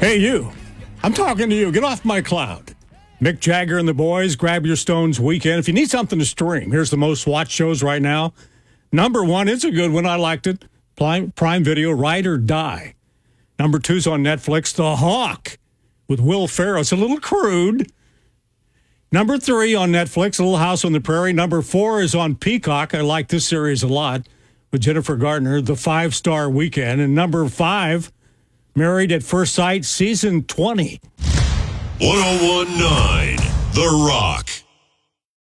Hey, you. I'm talking to you. Get off my cloud. Mick Jagger and the boys, grab your Stones weekend. If you need something to stream, here's the most watched shows right now. Number one, it's a good one. I liked it. Prime Video, Ride or Die. Number two's on Netflix, The Hawk with Will Ferrell. It's a little crude. Number three on Netflix, Little House on the Prairie. Number four is on Peacock. I like this series a lot with Jennifer Gardner, The 5-Star Weekend. And number five, Married at First Sight, Season 20. 101.9 The Rock.